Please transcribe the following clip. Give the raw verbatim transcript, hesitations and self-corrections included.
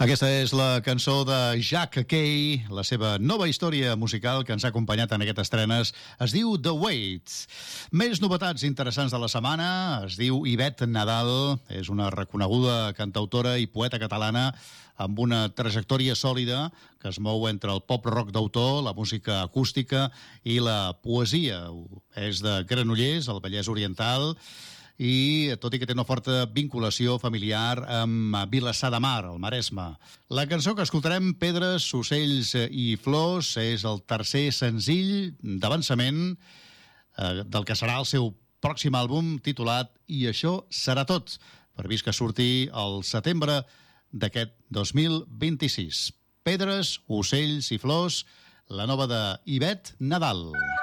Aquesta és la cançó de Jack Kay, la seva nova història musical que ens ha acompanyat en aquestes estrenes. Es diu The Wait. Més novetats interessants de la setmana. Es diu Ivette Nadal. És una reconeguda cantautora i poeta catalana amb una trajectòria sòlida que es mou entre el pop-rock d'autor, la música acústica i la poesia. És de Granollers, al Vallès Oriental, i tot i que té una forta vinculació familiar amb Vilassar de Mar, al Maresme. La cançó que escoltarem, Pedres, Ocells i Flors, és el tercer senzill d'avançament eh, del que serà el seu pròxim àlbum titulat I això serà tot, previst que surti el setembre d'aquest dos mil vint-i-sis. Pedres, Ocells i Flors, la nova de Ivette Nadal.